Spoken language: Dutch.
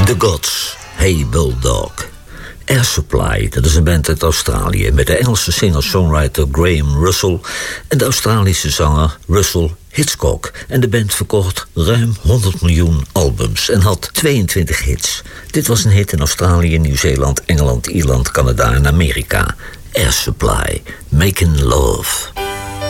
The Gods, Hey Bulldog. Air Supply, dat is een band uit Australië met de Engelse singer-songwriter Graham Russell en de Australische zanger Russell Hitchcock. En de band verkocht ruim 100 miljoen albums en had 22 hits. Dit was een hit in Australië, Nieuw-Zeeland, Engeland, Ierland, Canada en Amerika. Air Supply, Making Love.